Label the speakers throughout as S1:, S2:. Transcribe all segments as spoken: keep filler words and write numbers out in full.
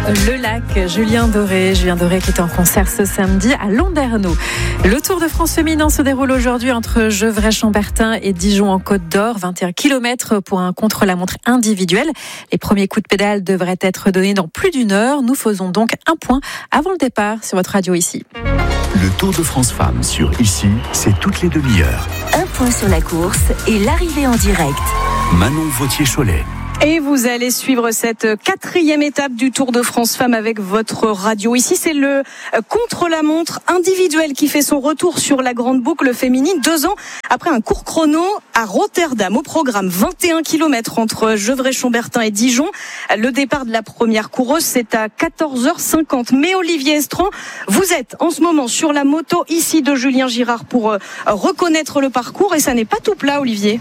S1: Le lac, Julien Doré. Julien Doré qui est en concert ce samedi à Landerneau. Le Tour de France féminin se déroule aujourd'hui entre Gevrey-Chambertin et Dijon en Côte d'Or. vingt et un kilomètres pour un contre-la-montre individuel. Les premiers coups de pédale devraient être donnés dans plus d'une heure. Nous faisons donc un point avant le départ sur votre radio ici.
S2: Le Tour de France Femmes sur Ici, c'est toutes les demi-heures.
S3: Un point sur la course et l'arrivée en direct.
S2: Manon Vautier-Cholet.
S4: Et vous allez suivre cette quatrième étape du Tour de France Femmes avec votre radio. Ici, c'est le contre-la-montre individuel qui fait son retour sur la grande boucle féminine. Deux ans après un court chrono à Rotterdam. Au programme, vingt et un kilomètres entre Gevrey-Chambertin et Dijon. Le départ de la première coureuse, c'est à quatorze heures cinquante. Mais Olivier Estran, vous êtes en ce moment sur la moto ici de Julien Girard pour reconnaître le parcours. Et ça n'est pas tout plat, Olivier.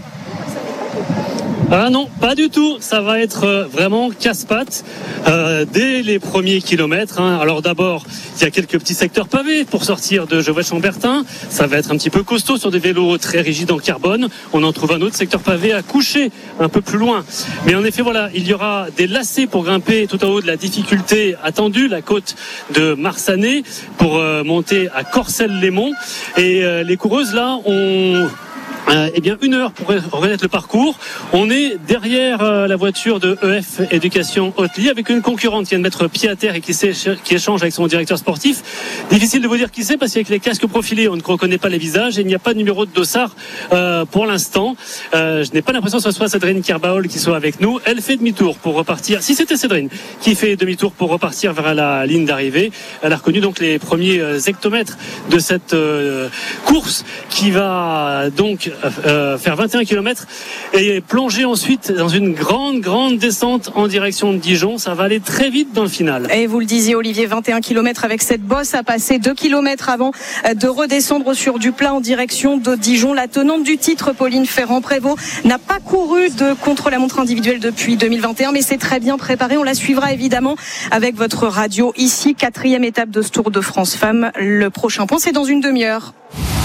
S5: Ah non, pas du tout. Ça va être vraiment casse-pattes euh, dès les premiers kilomètres. Hein. Alors d'abord, il y a quelques petits secteurs pavés pour sortir de Gevrey-Chambertin. Ça va être un petit peu costaud sur des vélos très rigides en carbone. On en trouve un autre secteur pavé à Coucher, un peu plus loin. Mais en effet, voilà, il y aura des lacets pour grimper tout en haut de la difficulté attendue, la côte de Marsanais, pour euh, monter à Corcelles-les-Monts. Et euh, les coureuses là ont... Euh, eh bien, une heure pour reconnaître le parcours. On est derrière euh, la voiture de E F Éducation Hautely avec une concurrente qui vient de mettre pied à terre et qui, qui échange avec son directeur sportif. Difficile de vous dire qui c'est parce qu'avec les casques profilés, on ne reconnaît pas les visages et il n'y a pas de numéro de dossard euh, pour l'instant. Euh, je n'ai pas l'impression que ce soit Cédrine Kerbaol qui soit avec nous. Elle fait demi-tour pour repartir. Si c'était Cédrine qui fait demi-tour pour repartir vers la ligne d'arrivée, elle a reconnu donc les premiers euh, hectomètres de cette euh, course qui va donc Euh, faire vingt et un kilomètres et plonger ensuite dans une grande grande descente en direction de Dijon. Ça va aller très vite dans le final.
S4: Et vous le disiez Olivier, vingt et un kilomètres avec cette bosse à passer, deux kilomètres avant de redescendre sur du plat en direction de Dijon. La tenante du titre, Pauline Ferrand-Prévot, n'a pas couru de contre-la-montre individuelle depuis deux mille vingt et un, mais c'est très bien préparé. On la suivra évidemment avec votre radio ici. Quatrième étape de ce Tour de France Femmes. Le prochain point, c'est dans une demi-heure.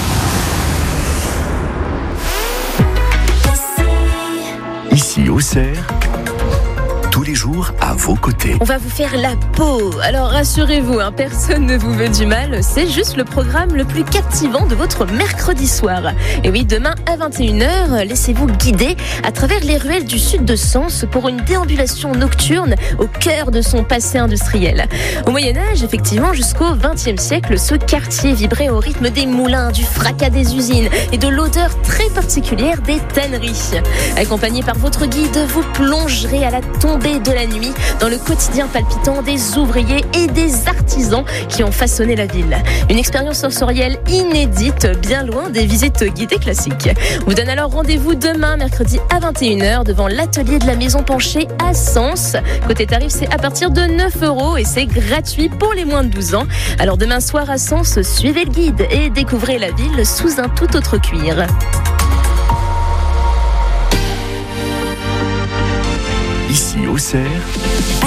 S2: Ici, Auxerre, tous les jours à vos côtés.
S6: On va vous faire la peau. Alors rassurez-vous, hein, personne ne vous veut du mal. C'est juste le programme le plus captivant de votre mercredi soir. Et oui, demain à vingt et une heures, laissez-vous guider à travers les ruelles du sud de Sens pour une déambulation nocturne au cœur de son passé industriel. Au Moyen-Âge, effectivement, jusqu'au vingtième siècle, ce quartier vibrait au rythme des moulins, du fracas des usines et de l'odeur très particulière des tanneries. Accompagné par votre guide, vous plongerez à la tombée de la nuit dans le quotidien palpitant des ouvriers et des artisans qui ont façonné la ville. Une expérience sensorielle inédite, bien loin des visites guidées classiques. On vous donne alors rendez-vous demain, mercredi à vingt et une heures, devant l'atelier de la Maison Penchée à Sens. Côté tarif, c'est à partir de neuf euros et c'est gratuit pour les moins de douze ans. Alors demain soir à Sens, suivez le guide et découvrez la ville sous un tout autre cuir.
S2: Ici, Auxerre.